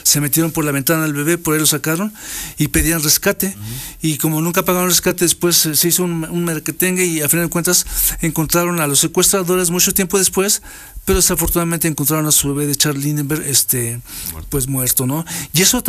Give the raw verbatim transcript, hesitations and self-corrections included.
se metieron por la ventana del bebé, por ahí lo sacaron y pedían rescate. Uh-huh. Y como nunca pagaron rescate, después se hizo un, un merequetengue y a final de cuentas encontraron a los secuestradores mucho tiempo después, pero desafortunadamente encontraron a su bebé de Charles Lindbergh este, muerto. pues muerto, ¿no? Y eso también